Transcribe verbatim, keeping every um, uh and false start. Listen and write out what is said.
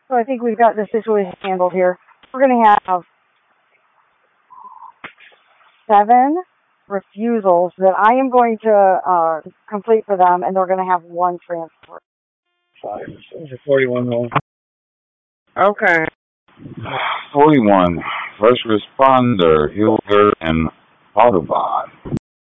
So I think we've got the situation handled here. We're going to have seven refusals that I am going to uh, complete for them, and they're going to have one transport. Five. It's a forty-one roll. Okay. forty-one. First responder, Hilbert and Audubon.